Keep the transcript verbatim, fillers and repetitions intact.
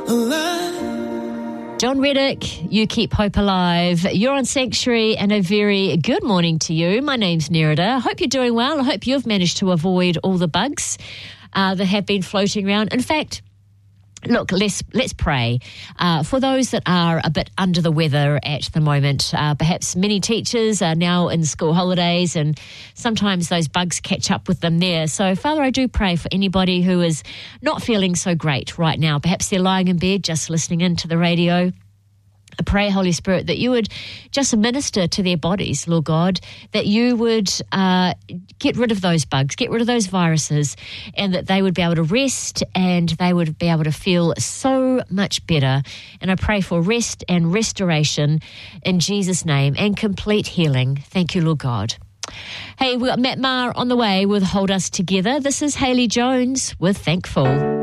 John Reddick, You Keep Hope Alive. You're on Sanctuary, and a very good morning to you. My name's Nerida. I hope you're doing well. I hope you've managed to avoid all the bugs uh, that have been floating around. In fact, look, let's let's pray uh, for those that are a bit under the weather at the moment. Uh, perhaps many teachers are now in school holidays, and sometimes those bugs catch up with them there. So, Father, I do pray for anybody who is not feeling so great right now. Perhaps they're lying in bed just listening into the radio. I pray, Holy Spirit, that you would just minister to their bodies, Lord God, that you would uh, get rid of those bugs, get rid of those viruses, and that they would be able to rest and they would be able to feel so much better. And I pray for rest and restoration in Jesus' name and complete healing. Thank you, Lord God. Hey, we've got Matt Maher on the way with Hold Us Together. This is Hayley Jones with Thankful.